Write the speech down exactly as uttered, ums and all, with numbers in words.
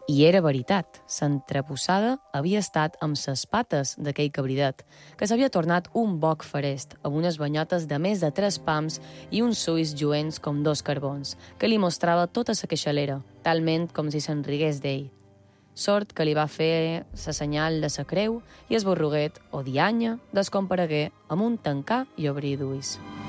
I era veritat, s'entreposada havia estat amb ses pates d'aquell cabridet, que s'havia tornat un boc farest, amb unes banyotes de més de tres pams i uns ulls lluents com dos carbons, que li mostrava tota sa queixalera, talment com si s'enrigués d'ell. Sort que li va fer sa senyal de sa creu i el borruguet, o dianya, descomparegué amb un tancar i obrir d'ulls.